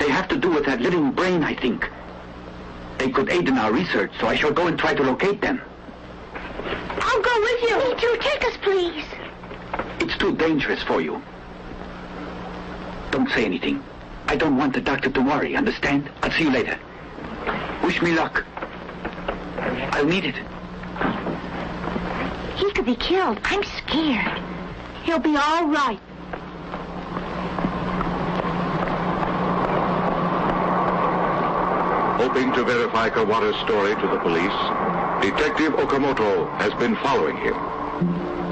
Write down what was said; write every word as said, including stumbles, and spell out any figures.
They have to do with that living brain, I think. They could aid in our research, so I shall go and try to locate them. I'll go with you. Me too. Take us, please. It's too dangerous for you. Don't say anything. I don't want the doctor to worry, understand? I'll see you later. Wish me luck. I'll need it. He could be killed. I'm scared. He'll be all right. Hoping to verify Kawata's story to the police, Detective Okamoto has been following him.